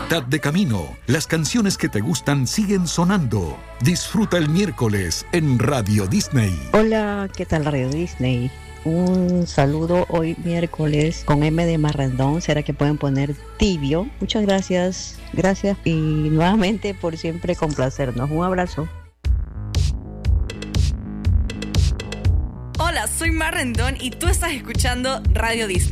mitad de camino. Las canciones que te gustan siguen sonando. Disfruta el miércoles en Radio Disney. Hola, ¿qué tal Radio Disney? Un saludo hoy miércoles con M de Marrandón. ¿Será que pueden poner Tibio? Muchas gracias. Gracias y nuevamente por siempre complacernos. Un abrazo. Hola, soy Mar Rendón y tú estás escuchando Radio Disney.